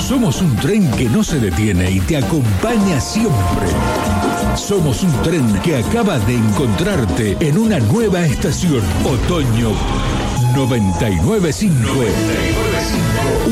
Somos un tren que no se detiene y te acompaña siempre. Somos un tren que acaba de encontrarte en una nueva estación. Otoño 99.5.